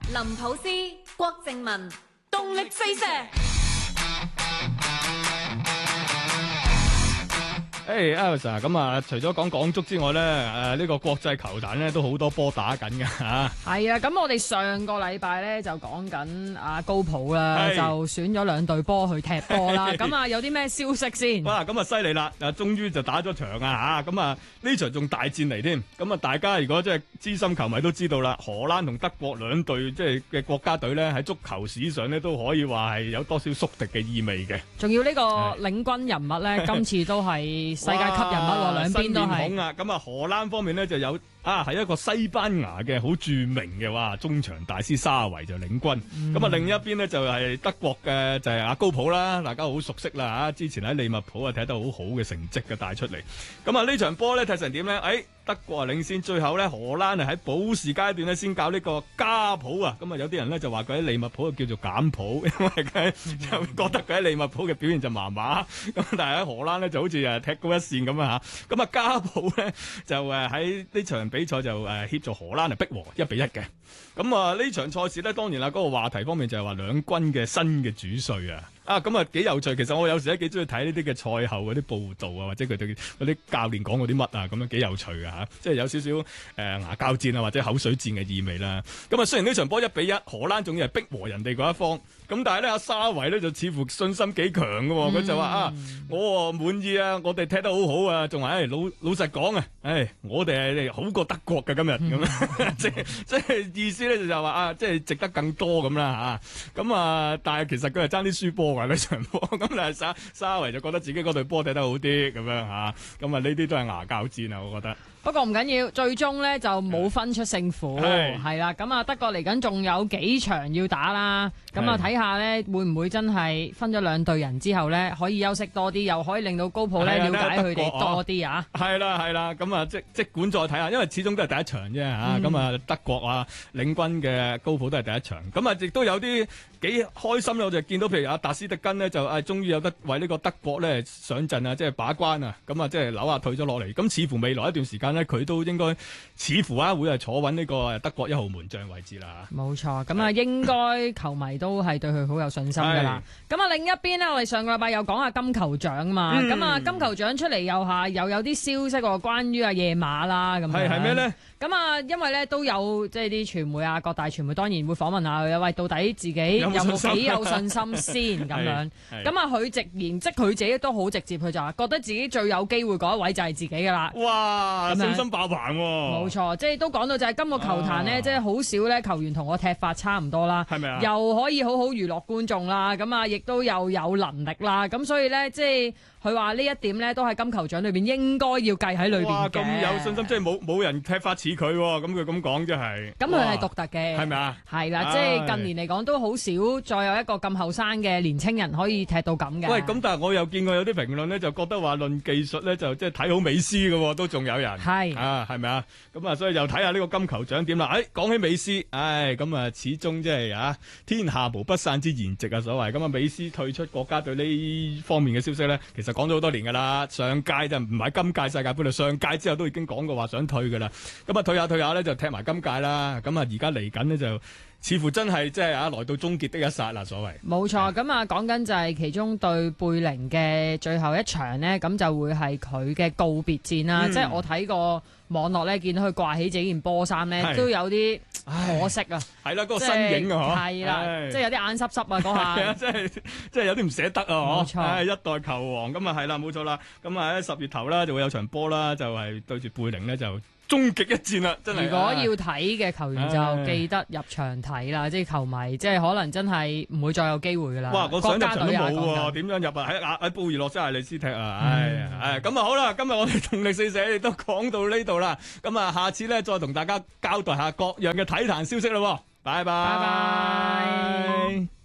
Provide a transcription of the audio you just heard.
林普斯、郭靜文，動力四射。 Elsa 咁啊，除咗講港足之外咧，呢個國際球壇咧都好多波打緊㗎嚇。 係啊，咁我哋上個禮拜咧就講緊阿高普啦，就選咗2隊波去踢波啦。咁啊，有啲咩消息先？ 哇，咁啊犀利啦！終於就打咗場啊嚇，咁啊呢場仲大戰嚟添。咁啊，大家如果即係資深球迷都知道啦，荷蘭同德國2隊即係嘅國家隊咧，喺足球史上咧都可以話係有多少宿敵嘅意味嘅。 仲要呢個領軍人物咧，今次都係世界級人物喎，兩邊都係。 咁啊，荷蘭方面咧就有係一個西班牙嘅好著名嘅中場大師沙維就領軍。咁啊另一邊咧就係德國嘅就係阿高普啦，大家好熟悉啦嚇，之前喺利物浦啊踢得好好嘅成績嘅帶出嚟。咁啊呢場波咧踢成點咧？德國啊領先，最後咧荷蘭啊喺補時階段咧先教呢個加普啊。咁啊有啲人咧就話佢喺利物浦叫做減普，因為佢就覺得佢喺利物浦嘅表現就麻麻。咁但係喺荷蘭咧就好似踢高一線咁啊嚇。咁啊加普咧就喺呢場比賽就協助荷蘭逼和1-1嘅。咁啊呢場賽事咧當然啦，嗰個話題方面就係話兩軍嘅新嘅主帥啊。咁啊幾有趣，其實我有時都幾中意睇呢啲嘅賽後嗰啲報道啊，或者佢哋嗰啲教練講嗰啲乜啊，咁樣幾有趣啊嚇，即係有少少牙交戰啊或者口水戰嘅意味啦。咁啊雖然呢場波1-1，荷蘭仲要係逼和人哋嗰一方，咁但係咧阿沙維咧就似乎信心幾強嘅喎，佢就話我滿意啊，我哋踢得好好啊，仲話老實講啊，我哋係好過德國嘅今日咁，即係意思咧就話即係值得更多咁啦嚇。咁但係其實佢係爭啲輸波。呢場波咁，但係沙維就覺得自己嗰隊波踢得好啲咁樣嚇，咁啊呢啲都係牙交戰啊，我覺得。 不過唔緊要，最終咧就冇分出勝負，係啦。咁啊德國嚟緊仲有幾場要打啦，咁啊睇下咧會唔會真係分咗2隊人之後咧可以休息多啲，又可以令到高普咧了解佢哋多啲啊。係啦，咁啊即管再睇下，因為始終都係第一場啫嚇。咁啊德國領軍嘅高普都係第一場，咁啊亦都有啲幾開心啦。我就見到譬如阿達斯特根呢，就終於有得為呢個德國咧上陣啊，即係把關啊。咁啊即係紐亞退咗落嚟，咁似乎未來一段時間佢都應該似乎會係坐穩呢個德國1號門將位置啦。 冇錯，咁啊應該球迷都係對佢好有信心噶啦。咁啊另一邊呢，我哋上個禮拜又講下金球獎嘛。咁啊金球獎出嚟又有啲消息喎，關於夜馬啦咁。 係咩呢？ 咁啊因為咧都有即係啲傳媒啊，各大傳媒當然會訪問下佢，喂到底自己有冇幾有信心先咁樣。咁啊佢直言，即佢自己都好直接，佢就話覺得自己最有機會嗰一位就係自己噶啦。 哇！信心爆棚喎！ 冇錯，即係都講到就係今個球壇呢，即係好少咧球員同我踢法差唔多啦， 係咪啊？ 又可以好好娛樂觀眾啦，咁啊亦都有能力啦，咁所以咧即係佢話呢一點咧都係金球獎裏邊應該要計喺裏邊嘅。哇！ 咁有信心，即係冇人踢法似佢喎，咁佢咁講即係。 咁佢係獨特嘅， 係咪啊？ 係啦，即係近年嚟講都好少再有一個咁後生嘅年青人可以踢到咁嘅。 喂，咁但係我又見過有啲評論咧，就覺得話論技術咧就即係睇好美斯嘅喎，都仲有人係係咪啊？咁啊，所以又睇下呢個金球獎點啦。講起美斯，咁啊，始終即係天下無不散之筵席啊，所謂咁啊，美斯退出國家隊呢方面嘅消息咧，其實講咗好多年噶啦。上屆就唔係今屆世界盃啦，上屆之後都已經講過話想退噶啦。咁啊，退下咧就踢埋今屆啦。咁啊，而家嚟緊呢，就似乎真係即係來到終結的一剎啦，所謂。冇錯，咁啊講緊就係其中對貝寧嘅最後一場呢，咁就會係佢嘅告別戰啦。即係我睇過網絡咧，見到佢掛起自己件波衫咧，都有啲可惜啊。係啦，嗰個身影啊，係啦，即係有啲眼濕濕啊嗰下。係啊， 即係有啲唔捨得啊， 冇錯， 一代球王咁啊，係啦，冇錯啦。咁啊喺10月頭啦，就會有場波啦，就係對住貝寧呢，就終極一戰啦，真係。如果要睇嘅球員就記得入場睇啦，即係球迷，即係可能真係唔會再有機會噶啦。哇，我想入場都冇喎，點樣入啊？喺布宜諾斯艾利斯踢啊，咁啊好啦，今日我哋動力四射亦都講到呢度啦，咁啊下次咧再同大家交代下各樣嘅體壇消息咯，拜拜。